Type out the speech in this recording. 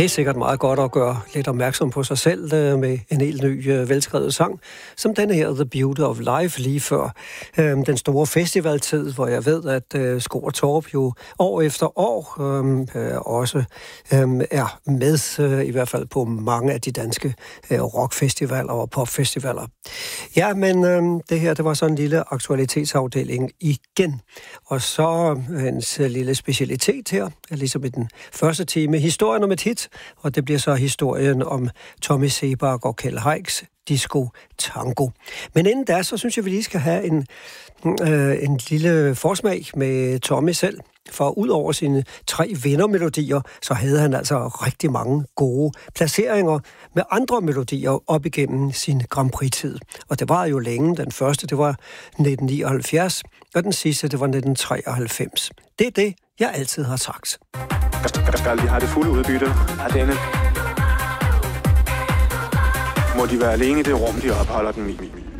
Det er sikkert meget godt at gøre lidt opmærksom på sig selv med en helt ny velskrevet sang, som denne her, The Beauty of Life, lige før den store festivaltid, hvor jeg ved, at Skov og Torp jo år efter år også er med, i hvert fald på mange af de danske rockfestivaler og popfestivaler. Ja, men det her, det var så en lille aktualitetsafdeling igen. Og så hans lille specialitet her, ligesom i den første time, historien om et hit, og det bliver så historien om Tommy Sebak og Kjeld Heiks Disco Tango. Men inden da, så synes jeg, vi lige skal have en lille forsmag med Tommy selv. For ud over sine 3 vindermelodier, så havde han altså rigtig mange gode placeringer med andre melodier op igennem sin Grand Prix-tid. Og det var jo længe. Den første, det var 1979, og den sidste, det var 1993. Det er det, jeg altid har sagt. Skal de have det fulde udbytte af denne? Må de være alene i det rum, de opholder den i?